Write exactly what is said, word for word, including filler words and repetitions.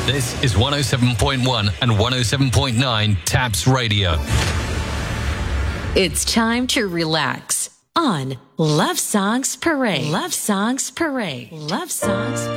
This is one oh seven point one and one oh seven point nine Taps Radio. It's time to relax on Love Songs Parade. Love Songs Parade. Love Songs